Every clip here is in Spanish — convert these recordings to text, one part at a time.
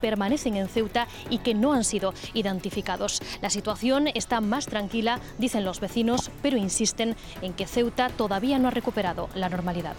permanecen en Ceuta y que no han sido identificados. La situación está más tranquila, dicen los vecinos, pero insisten en que Ceuta todavía no ha recuperado la normalidad.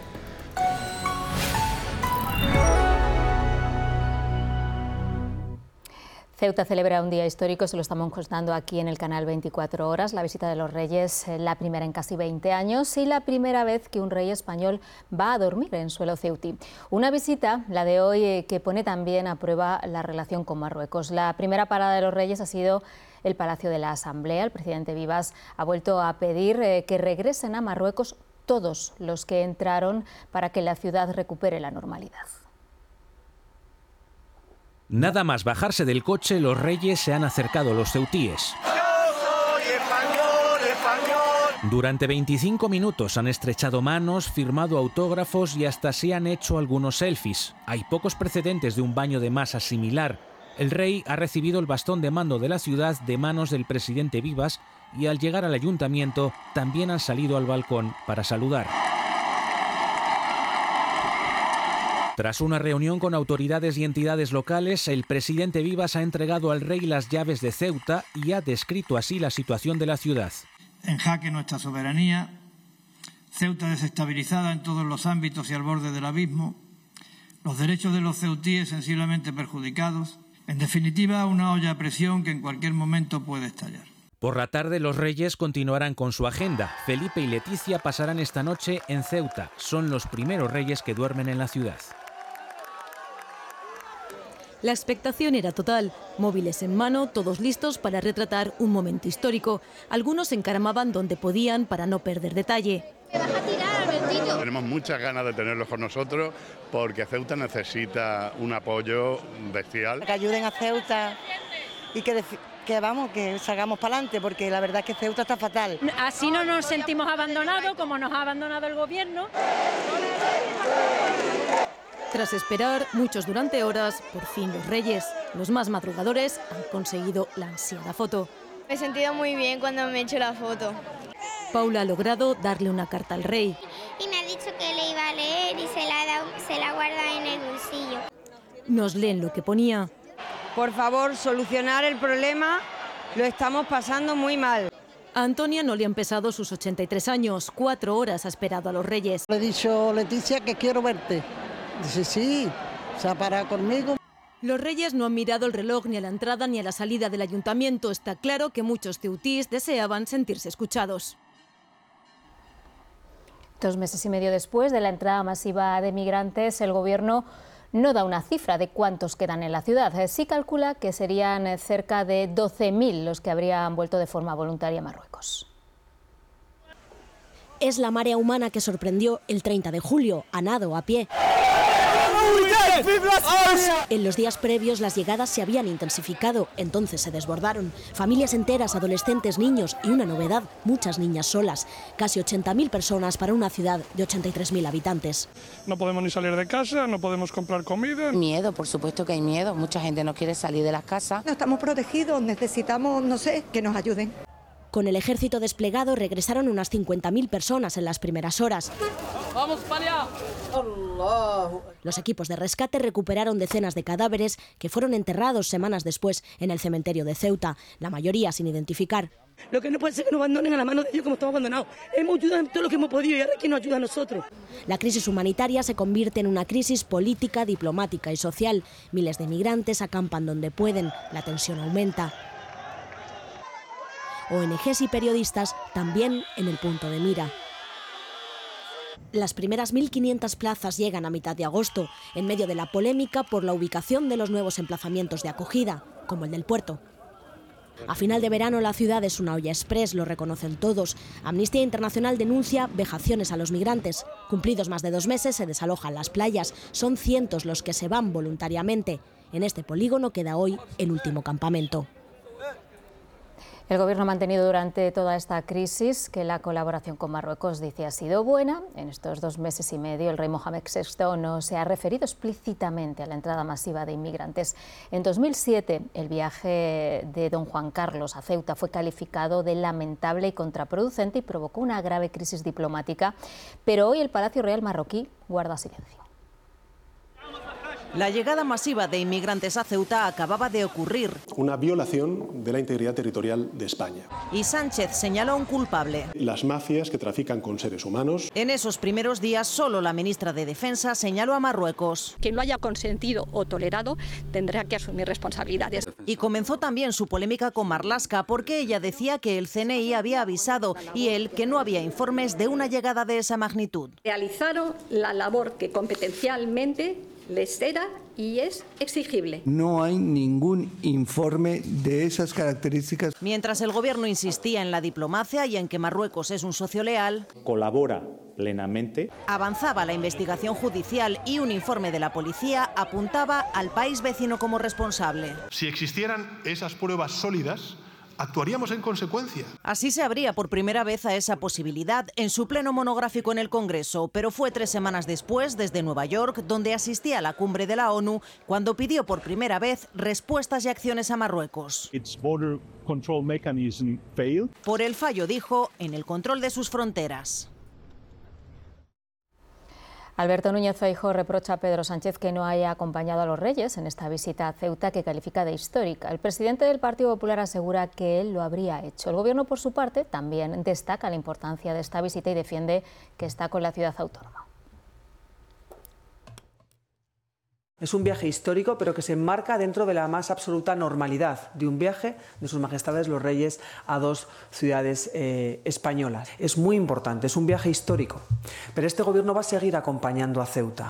Ceuta celebra un día histórico, se lo estamos contando aquí en el canal 24 Horas, la visita de los Reyes, la primera en casi 20 años y la primera vez que un rey español va a dormir en suelo ceutí. Una visita, la de hoy, que pone también a prueba la relación con Marruecos. La primera parada de los Reyes ha sido el Palacio de la Asamblea. El presidente Vivas ha vuelto a pedir que regresen a Marruecos todos los que entraron para que la ciudad recupere la normalidad. Nada más bajarse del coche, los reyes se han acercado a los ceutíes. Durante 25 minutos han estrechado manos, firmado autógrafos y hasta se han hecho algunos selfies. Hay pocos precedentes de un baño de masa similar. El rey ha recibido el bastón de mando de la ciudad de manos del presidente Vivas y al llegar al ayuntamiento también han salido al balcón para saludar. Tras una reunión con autoridades y entidades locales, el presidente Vivas ha entregado al rey las llaves de Ceuta y ha descrito así la situación de la ciudad. En jaque nuestra soberanía, Ceuta desestabilizada en todos los ámbitos y al borde del abismo, los derechos de los ceutíes sensiblemente perjudicados, en definitiva una olla a presión que en cualquier momento puede estallar. Por la tarde los reyes continuarán con su agenda. Felipe y Leticia pasarán esta noche en Ceuta. Son los primeros reyes que duermen en la ciudad. La expectación era total. Móviles en mano, todos listos para retratar un momento histórico. Algunos se encaramaban donde podían para no perder detalle. Tenemos muchas ganas de tenerlos con nosotros porque Ceuta necesita un apoyo bestial. Que ayuden a Ceuta y que salgamos para adelante, porque la verdad es que Ceuta está fatal. Así no nos sentimos abandonados como nos ha abandonado el gobierno. Tras esperar muchos durante horas, por fin los reyes, los más madrugadores, han conseguido la ansiada foto. Me he sentido muy bien cuando me he hecho la foto. Paula ha logrado darle una carta al rey. Y me ha dicho que le iba a leer y se la guarda en el bolsillo. Nos leen lo que ponía. Por favor, solucionar el problema, lo estamos pasando muy mal. A Antonia no le han pesado sus 83 años, 4 horas ha esperado a los reyes. Le he dicho, Leticia, que quiero verte. Dice, sí, se ha parado conmigo. Los reyes no han mirado el reloj ni a la entrada ni a la salida del ayuntamiento. Está claro que muchos ceutíes deseaban sentirse escuchados. 2 meses y medio después de la entrada masiva de migrantes, el gobierno no da una cifra de cuántos quedan en la ciudad. Sí calcula que serían cerca de 12.000 los que habrían vuelto de forma voluntaria a Marruecos. Es la marea humana que sorprendió el 30 de julio, a nado, a pie. En los días previos las llegadas se habían intensificado, entonces se desbordaron. Familias enteras, adolescentes, niños y una novedad, muchas niñas solas. Casi 80.000 personas para una ciudad de 83.000 habitantes. No podemos ni salir de casa, no podemos comprar comida. Miedo, por supuesto que hay miedo. Mucha gente no quiere salir de las casas. No estamos protegidos, necesitamos, no sé, que nos ayuden. Con el ejército desplegado regresaron unas 50.000 personas en las primeras horas. ¡Vamos para allá! Los equipos de rescate recuperaron decenas de cadáveres que fueron enterrados semanas después en el cementerio de Ceuta, la mayoría sin identificar. Lo que no puede ser que nos abandonen a la mano de ellos como estamos abandonados. Hemos ayudado en todo lo que hemos podido y ahora ¿quién nos ayuda a nosotros? La crisis humanitaria se convierte en una crisis política, diplomática y social. Miles de migrantes acampan donde pueden, la tensión aumenta. ONGs y periodistas también en el punto de mira. Las primeras 1.500 plazas llegan a mitad de agosto, en medio de la polémica por la ubicación de los nuevos emplazamientos de acogida, como el del puerto. A final de verano la ciudad es una olla express, lo reconocen todos. Amnistía Internacional denuncia vejaciones a los migrantes. Cumplidos más de 2 meses se desalojan las playas. Son cientos los que se van voluntariamente. En este polígono queda hoy el último campamento. El Gobierno ha mantenido durante toda esta crisis que la colaboración con Marruecos, dice, ha sido buena. En estos 2 meses y medio el rey Mohamed VI no se ha referido explícitamente a la entrada masiva de inmigrantes. En 2007 el viaje de don Juan Carlos a Ceuta fue calificado de lamentable y contraproducente y provocó una grave crisis diplomática, pero hoy el Palacio Real marroquí guarda silencio. La llegada masiva de inmigrantes a Ceuta acababa de ocurrir. Una violación de la integridad territorial de España. Y Sánchez señaló a un culpable. Las mafias que trafican con seres humanos. En esos primeros días, solo la ministra de Defensa señaló a Marruecos. Quien lo haya consentido o tolerado tendrá que asumir responsabilidades. Y comenzó también su polémica con Marlaska, porque ella decía que el CNI había avisado y él que no había informes de una llegada de esa magnitud. Realizaron la labor que competencialmente les era y es exigible. No hay ningún informe de esas características. Mientras el gobierno insistía en la diplomacia y en que Marruecos es un socio leal, colabora plenamente. Avanzaba la investigación judicial y un informe de la policía apuntaba al país vecino como responsable. Si existieran esas pruebas sólidas, actuaríamos en consecuencia. Así se abría por primera vez a esa posibilidad en su pleno monográfico en el Congreso, pero fue 3 semanas después, desde Nueva York, donde asistía a la cumbre de la ONU, cuando pidió por primera vez respuestas y acciones a Marruecos. Por el fallo, dijo, en el control de sus fronteras. Alberto Núñez Feijóo reprocha a Pedro Sánchez que no haya acompañado a los Reyes en esta visita a Ceuta, que califica de histórica. El presidente del Partido Popular asegura que él lo habría hecho. El Gobierno, por su parte, también destaca la importancia de esta visita y defiende que está con la ciudad autónoma. Es un viaje histórico, pero que se enmarca dentro de la más absoluta normalidad de un viaje de sus majestades los reyes a 2 ciudades españolas. Es muy importante, es un viaje histórico, pero este gobierno va a seguir acompañando a Ceuta.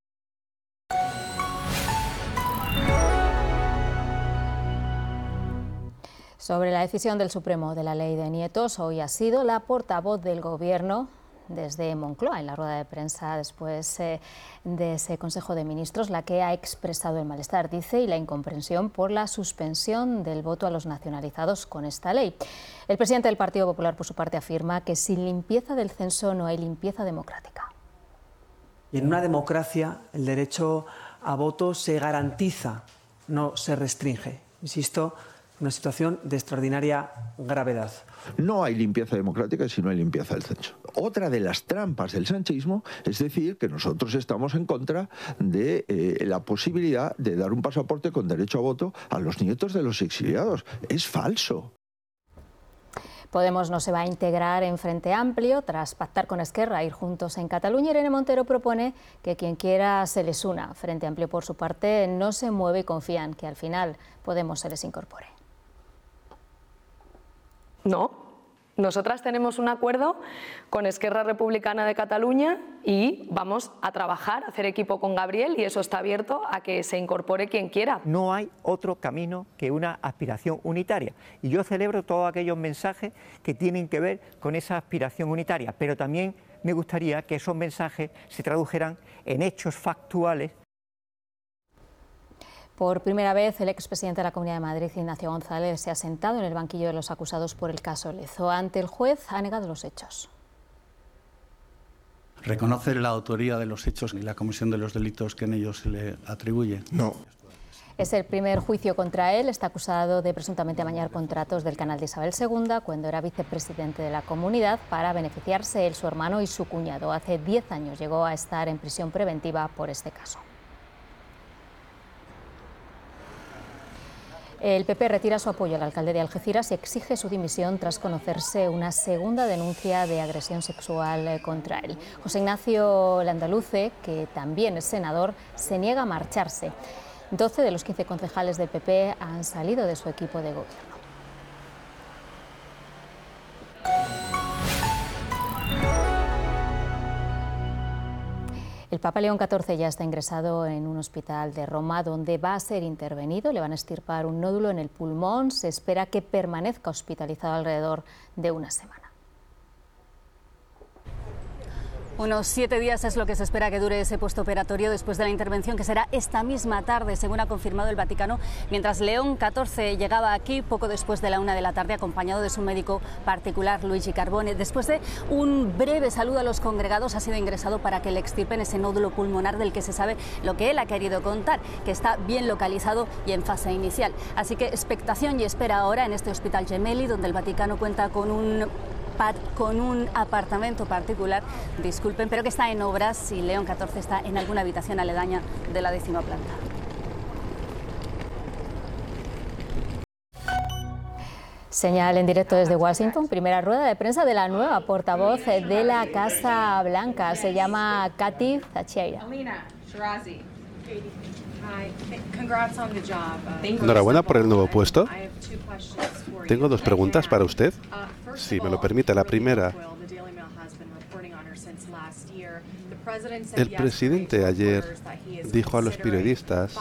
Sobre la decisión del Supremo de la ley de nietos, hoy ha sido la portavoz del Gobierno desde Moncloa, en la rueda de prensa después de ese Consejo de Ministros, la que ha expresado el malestar, dice, y la incomprensión por la suspensión del voto a los nacionalizados con esta ley. El presidente del Partido Popular, por su parte, afirma que sin limpieza del censo no hay limpieza democrática. Y en una democracia el derecho a voto se garantiza, no se restringe. Insisto, una situación de extraordinaria gravedad. No hay limpieza democrática si no hay limpieza del censo. Otra de las trampas del sanchismo es decir que nosotros estamos en contra de la posibilidad de dar un pasaporte con derecho a voto a los nietos de los exiliados. Es falso. Podemos no se va a integrar en Frente Amplio tras pactar con Esquerra ir juntos en Cataluña. Irene Montero propone que quien quiera se les una. Frente Amplio, por su parte, no se mueve y confía en que al final Podemos se les incorpore. No, nosotras tenemos un acuerdo con Esquerra Republicana de Cataluña y vamos a trabajar, a hacer equipo con Gabriel, y eso está abierto a que se incorpore quien quiera. No hay otro camino que una aspiración unitaria, y yo celebro todos aquellos mensajes que tienen que ver con esa aspiración unitaria, pero también me gustaría que esos mensajes se tradujeran en hechos factuales. Por primera vez, el expresidente de la Comunidad de Madrid, Ignacio González, se ha sentado en el banquillo de los acusados por el caso Lezo. Ante el juez ha negado los hechos. ¿Reconoce la autoría de los hechos y la comisión de los delitos que en ellos se le atribuye? No. Es el primer juicio contra él. Está acusado de presuntamente amañar contratos del canal de Isabel II cuando era vicepresidente de la comunidad para beneficiarse él, su hermano y su cuñado. Hace 10 años llegó a estar en prisión preventiva por este caso. El PP retira su apoyo al alcalde de Algeciras y exige su dimisión tras conocerse una segunda denuncia de agresión sexual contra él. José Ignacio Landaluce, que también es senador, se niega a marcharse. 12 de los 15 concejales del PP han salido de su equipo de gobierno. El Papa León XIV ya está ingresado en un hospital de Roma donde va a ser intervenido. Le van a extirpar un nódulo en el pulmón. Se espera que permanezca hospitalizado alrededor de una semana. Unos 7 días es lo que se espera que dure ese postoperatorio después de la intervención, que será esta misma tarde, según ha confirmado el Vaticano, mientras León XIV llegaba aquí poco después de la 1 de la tarde, acompañado de su médico particular, Luigi Carbone. Después de un breve saludo a los congregados, ha sido ingresado para que le extirpen ese nódulo pulmonar del que se sabe lo que él ha querido contar, que está bien localizado y en fase inicial. Así que expectación y espera ahora en este Hospital Gemelli, donde el Vaticano cuenta con un con un apartamento particular, disculpen, pero que está en obras y León XIV está en alguna habitación aledaña de la 10ª planta. Señal en directo desde Washington, primera rueda de prensa de la nueva portavoz de la Casa Blanca. Se llama Kathy Zacheira. Enhorabuena por el nuevo puesto. Tengo 2 preguntas para usted, si me lo permite. La primera, el presidente ayer dijo a los periodistas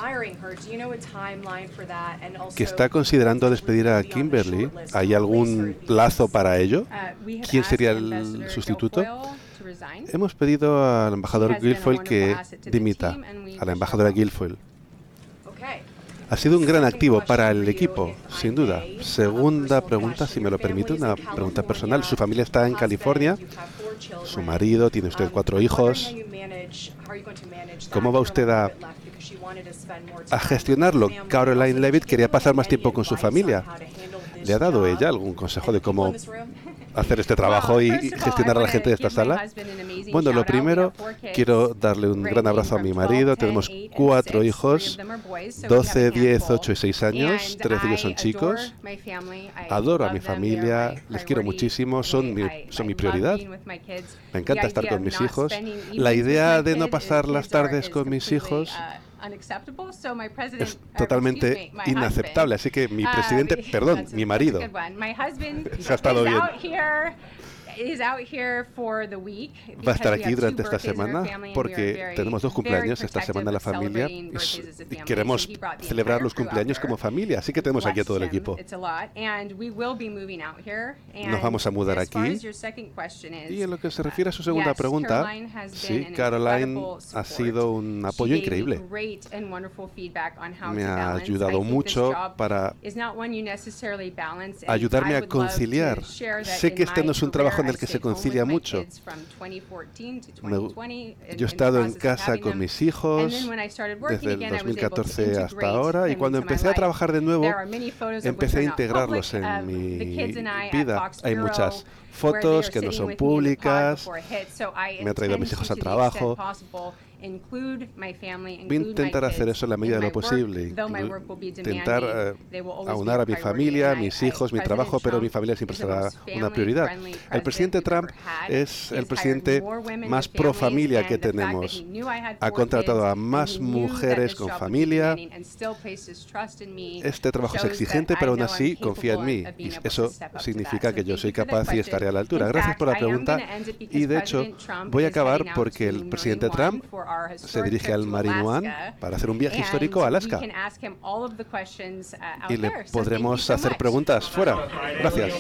que está considerando despedir a Kimberly. ¿Hay algún plazo para ello? ¿Quién sería el sustituto? Hemos pedido al embajador Guilfoyle que dimita, a la embajadora Guilfoyle. Ha sido un gran activo para el equipo, sin duda. Segunda pregunta, si me lo permite, una pregunta personal. Su familia está en California, su marido, tiene usted 4 hijos. ¿Cómo va usted a gestionarlo? Caroline Leavitt quería pasar más tiempo con su familia. ¿Le ha dado ella algún consejo de cómo hacer este trabajo y gestionar a la gente de esta sala? Bueno, lo primero, quiero darle un gran abrazo a mi marido. Tenemos 4 hijos, 12, 10, 8 y 6 años. 3 de ellos son chicos. Adoro a mi familia, les quiero muchísimo, son mi prioridad. Me encanta estar con mis hijos. La idea de no pasar las tardes con mis hijos es totalmente inaceptable, así que mi presidente, perdón, mi marido, se ha estado bien. Va a estar aquí durante esta semana porque tenemos 2 cumpleaños esta semana en la familia y queremos celebrar los cumpleaños como familia, así que tenemos aquí a todo el equipo. Nos vamos a mudar aquí. Y en lo que se refiere a su segunda pregunta, sí, Caroline ha sido un apoyo increíble. Me ha ayudado mucho para ayudarme a conciliar. Sé que este no es un trabajo en el que se concilia mucho. Yo he estado en casa con mis hijos desde el 2014 hasta ahora y cuando empecé a trabajar de nuevo, empecé a integrarlos en mi vida. Hay muchas fotos que no son públicas. Me he traído a mis hijos al trabajo. Voy a intentar hacer eso en la medida de lo posible, intentar aunar a mi familia, mis hijos, mi trabajo, pero mi familia siempre será una prioridad. El presidente Trump es el presidente más pro familia que tenemos. Ha contratado a más mujeres con familia. Este trabajo es exigente, pero aún así confía en mí. Y eso significa que yo soy capaz y estaré a la altura. Gracias por la pregunta. Y de hecho, voy a acabar porque el presidente Trump se dirige al Marine One para hacer un viaje histórico a Alaska. Y le podremos hacer preguntas fuera. Gracias.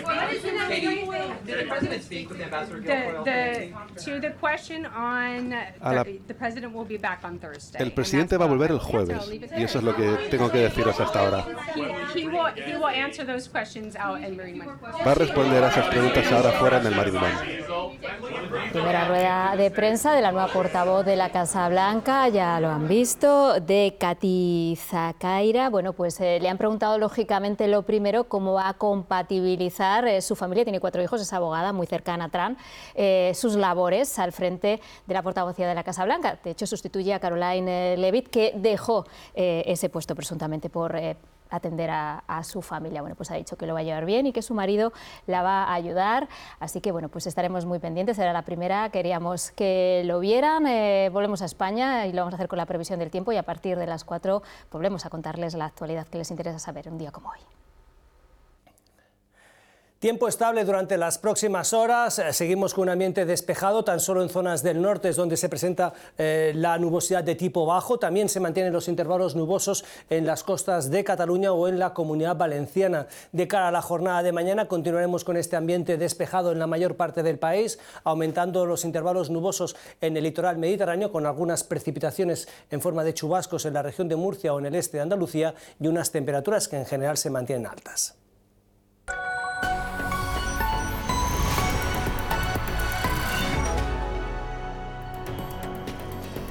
El presidente va a volver el jueves y eso es lo que tengo que deciros hasta ahora. Va a responder a esas preguntas ahora fuera en el Marine One. Primera rueda de prensa de la nueva portavoz de la Casa Blanca, ya lo han visto, de Kathy Zacheira. Bueno, pues le han preguntado lógicamente lo primero cómo va a compatibilizar su familia, tiene 4 hijos, es abogada muy cercana a Trump, sus labores al frente de la portavocía de la Casa Blanca. De hecho, sustituye a Caroline Leavitt, que dejó ese puesto presuntamente por atender a su familia. Bueno, pues ha dicho que lo va a llevar bien y que su marido la va a ayudar, así que bueno, pues estaremos muy pendientes. Era la primera, queríamos que lo vieran. Volvemos a España y lo vamos a hacer con la previsión del tiempo y a partir de las 4 volvemos a contarles la actualidad que les interesa saber un día como hoy. Tiempo estable durante las próximas horas, seguimos con un ambiente despejado, tan solo en zonas del norte es donde se presenta la nubosidad de tipo bajo, también se mantienen los intervalos nubosos en las costas de Cataluña o en la Comunidad Valenciana. De cara a la jornada de mañana continuaremos con este ambiente despejado en la mayor parte del país, aumentando los intervalos nubosos en el litoral mediterráneo con algunas precipitaciones en forma de chubascos en la región de Murcia o en el este de Andalucía y unas temperaturas que en general se mantienen altas.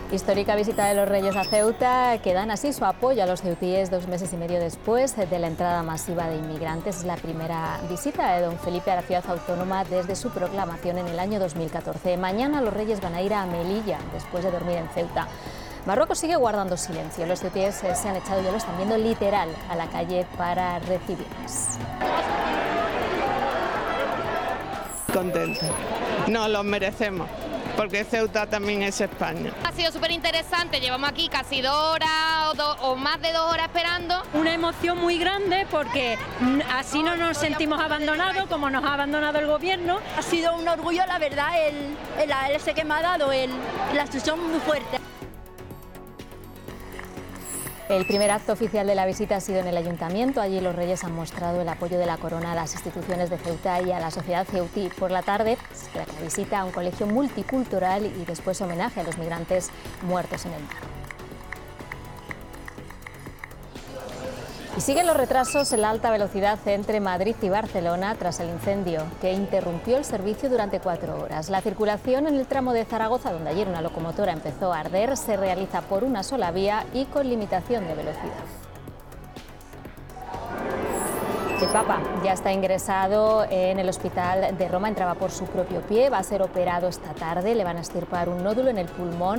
Histórica visita de los Reyes a Ceuta, que dan así su apoyo a los ceutíes 2 meses y medio después de la entrada masiva de inmigrantes. Es la primera visita de don Felipe a la ciudad autónoma desde su proclamación en el año 2014. Mañana los Reyes van a ir a Melilla, después de dormir en Ceuta. Marruecos sigue guardando silencio. Los ceutíes se han echado, ya lo están viendo, literal a la calle para recibirles. Contento. Nos los merecemos, porque Ceuta también es España. Ha sido súper interesante, llevamos aquí casi 2 horas o más de 2 horas esperando. Una emoción muy grande porque así no nos sentimos abandonados como nos ha abandonado el gobierno. Ha sido un orgullo, la verdad, ese que me ha dado, la instrucción muy fuerte. El primer acto oficial de la visita ha sido en el Ayuntamiento. Allí los Reyes han mostrado el apoyo de la Corona a las instituciones de Ceuta y a la sociedad ceutí. Por la tarde, la visita a un colegio multicultural y después homenaje a los migrantes muertos en el mar. Y siguen los retrasos en la alta velocidad entre Madrid y Barcelona tras el incendio que interrumpió el servicio durante 4 horas. La circulación en el tramo de Zaragoza, donde ayer una locomotora empezó a arder, se realiza por una sola vía y con limitación de velocidad. El Papa ya está ingresado en el hospital de Roma, entraba por su propio pie, va a ser operado esta tarde, le van a extirpar un nódulo en el pulmón.